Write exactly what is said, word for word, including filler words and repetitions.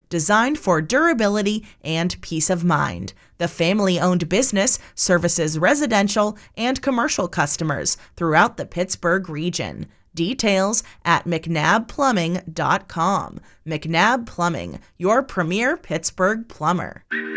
designed for durability and peace of mind. The family-owned business services residential and commercial customers throughout the Pittsburgh region. Details at mcnabb plumbing dot com. McNabb Plumbing, your premier Pittsburgh plumber.